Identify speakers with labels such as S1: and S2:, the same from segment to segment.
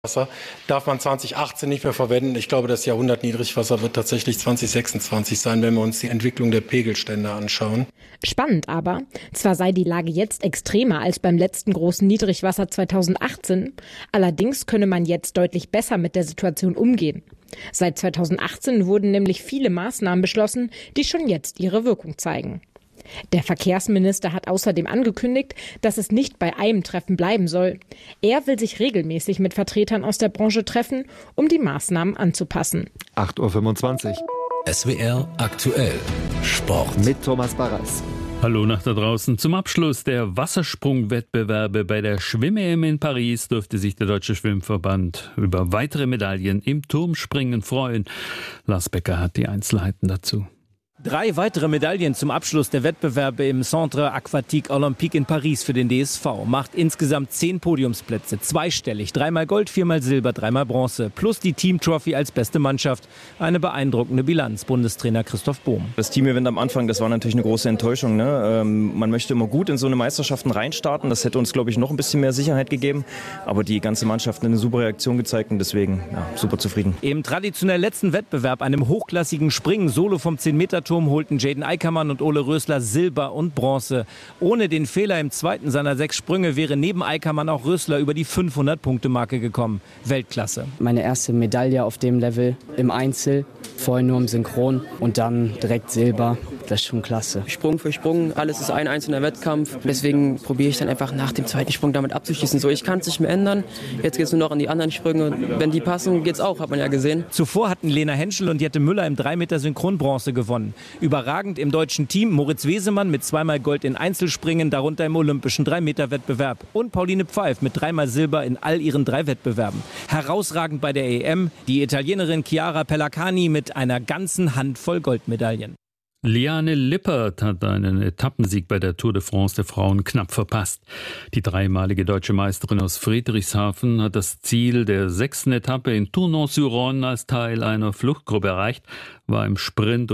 S1: Wasser darf man 2018 nicht mehr verwenden. Ich glaube, das Jahrhundert-Niedrigwasser wird tatsächlich 2026 sein, wenn wir uns die Entwicklung der Pegelstände anschauen.
S2: Spannend aber, zwar sei die Lage jetzt extremer als beim letzten großen Niedrigwasser 2018, allerdings könne man jetzt deutlich besser mit der Situation umgehen. Seit 2018 wurden nämlich viele Maßnahmen beschlossen, die schon jetzt ihre Wirkung zeigen. Der Verkehrsminister hat außerdem angekündigt, dass es nicht bei einem Treffen bleiben soll. Er will sich regelmäßig mit Vertretern aus der Branche treffen, um die Maßnahmen anzupassen.
S3: 8.25 Uhr.
S4: SWR aktuell Sport.
S3: Mit Thomas Barras.
S5: Hallo nach da draußen. Zum Abschluss der Wassersprungwettbewerbe bei der Schwimm-EM in Paris dürfte sich der Deutsche Schwimmverband über weitere Medaillen im Turmspringen freuen. Lars Becker hat die Einzelheiten dazu.
S6: 3 weitere Medaillen zum Abschluss der Wettbewerbe im Centre Aquatique Olympique in Paris für den DSV. Macht insgesamt 10 Podiumsplätze, zweistellig, 3-mal Gold, 4-mal Silber, 3-mal Bronze. Plus die Team-Trophy als beste Mannschaft. Eine beeindruckende Bilanz, Bundestrainer Christoph Bohm.
S7: Das Team-Event am Anfang, das war natürlich eine große Enttäuschung. Ne? Man möchte immer gut in so eine Meisterschaften reinstarten. Das hätte uns, glaube ich, noch ein bisschen mehr Sicherheit gegeben. Aber die ganze Mannschaft hat eine super Reaktion gezeigt und deswegen super zufrieden.
S6: Im traditionell letzten Wettbewerb, einem hochklassigen Springen, Solo vom 10-Meter-Turm, holten Jaden Eickermann und Ole Rösler Silber und Bronze. Ohne den Fehler im zweiten seiner 6 Sprünge wäre neben Eickermann auch Rösler über die 500-Punkte-Marke gekommen. Weltklasse.
S8: Meine erste Medaille auf dem Level im Einzel, vorher nur im Synchron und dann direkt Silber. Das ist schon klasse.
S9: Sprung für Sprung, alles ist ein einzelner Wettkampf. Deswegen probiere ich dann einfach nach dem zweiten Sprung damit abzuschließen. So, ich kann es nicht mehr ändern. Jetzt geht es nur noch an die anderen Sprünge. Wenn die passen, geht's auch, hat man ja gesehen.
S6: Zuvor hatten Lena Henschel und Jette Müller im 3-Meter Synchronbronze gewonnen. Überragend im deutschen Team Moritz Wesemann mit 2-mal Gold in Einzelspringen, darunter im olympischen 3-Meter-Wettbewerb. Und Pauline Pfeif mit 3-mal Silber in all ihren 3 Wettbewerben. Herausragend bei der EM die Italienerin Chiara Pellacani mit einer ganzen Handvoll Goldmedaillen.
S5: Liane Lippert hat einen Etappensieg bei der Tour de France der Frauen knapp verpasst. Die 3-malige deutsche Meisterin aus Friedrichshafen hat das Ziel der 6. Etappe in Tournon-sur-Rhône als Teil einer Fluchtgruppe erreicht, war im Sprint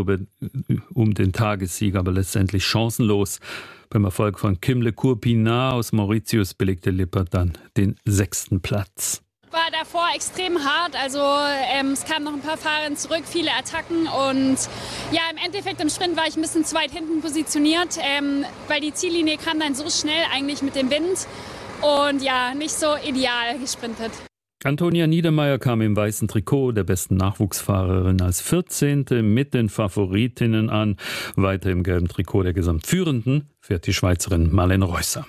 S5: um den Tagessieg aber letztendlich chancenlos. Beim Erfolg von Kim Le-Cour-Pinard aus Mauritius belegte Lippert dann den 6. Platz.
S10: War davor extrem hart, also es kamen noch ein paar Fahrer zurück, viele Attacken und ja, im Endeffekt im Sprint war ich ein bisschen zu weit hinten positioniert, weil die Ziellinie kam dann so schnell eigentlich mit dem Wind und ja, nicht so ideal gesprintet.
S5: Antonia Niedermeyer kam im weißen Trikot der besten Nachwuchsfahrerin als 14. mit den Favoritinnen an. Weiter im gelben Trikot der Gesamtführenden fährt die Schweizerin Marlene Reusser.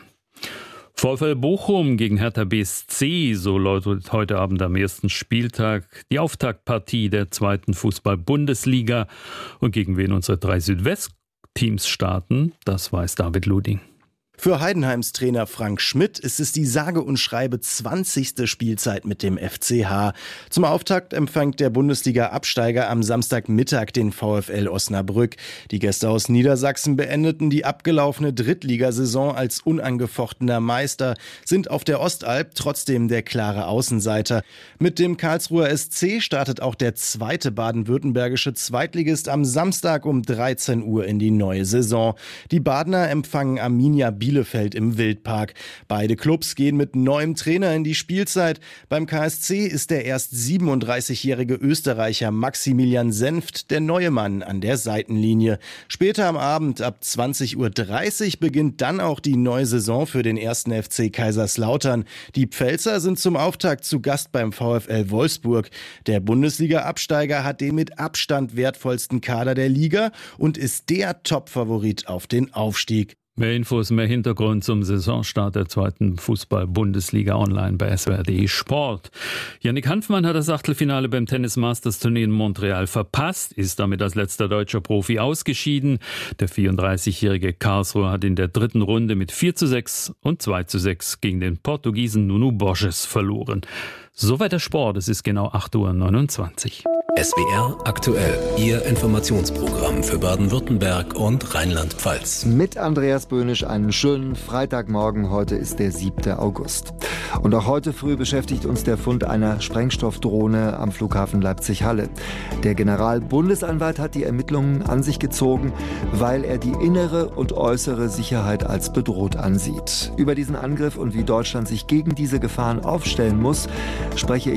S5: VfL Bochum gegen Hertha BSC, so läutet heute Abend am ersten Spieltag die Auftaktpartie der 2. Fußball-Bundesliga. Und gegen wen unsere 3 Südwest-Teams starten, das weiß David Luding.
S11: Für Heidenheims Trainer Frank Schmidt ist es die sage und schreibe 20. Spielzeit mit dem FCH. Zum Auftakt empfängt der Bundesliga-Absteiger am Samstagmittag den VfL Osnabrück. Die Gäste aus Niedersachsen beendeten die abgelaufene Drittligasaison als unangefochtener Meister, sind auf der Ostalb trotzdem der klare Außenseiter. Mit dem Karlsruher SC startet auch der 2. baden-württembergische Zweitligist am Samstag um 13 Uhr in die neue Saison. Die Badener empfangen Arminia Bielefeld im Wildpark. Beide Clubs gehen mit neuem Trainer in die Spielzeit. Beim KSC ist der erst 37-jährige Österreicher Maximilian Senft der neue Mann an der Seitenlinie. Später am Abend ab 20.30 Uhr beginnt dann auch die neue Saison für den 1. FC Kaiserslautern. Die Pfälzer sind zum Auftakt zu Gast beim VfL Wolfsburg. Der Bundesliga-Absteiger hat den mit Abstand wertvollsten Kader der Liga und ist der Top-Favorit auf den Aufstieg.
S5: Mehr Infos, mehr Hintergrund zum Saisonstart der 2. Fußball-Bundesliga online bei swr.de Sport. Yannick Hanfmann hat das Achtelfinale beim Tennis-Masters-Turnier in Montreal verpasst, ist damit als letzter deutscher Profi ausgeschieden. Der 34-jährige Karlsruher hat in der 3. Runde mit 4:6 und 2:6 gegen den Portugiesen Nuno Borges verloren. Soweit der Sport, es ist genau 8.29 Uhr.
S4: SWR aktuell, Ihr Informationsprogramm für Baden-Württemberg und Rheinland-Pfalz.
S3: Mit Andreas Böhnisch einen schönen Freitagmorgen. Heute ist der 7. August. Und auch heute früh beschäftigt uns der Fund einer Sprengstoffdrohne am Flughafen Leipzig-Halle. Der Generalbundesanwalt hat die Ermittlungen an sich gezogen, weil er die innere und äußere Sicherheit als bedroht ansieht. Über diesen Angriff und wie Deutschland sich gegen diese Gefahren aufstellen muss, spreche ich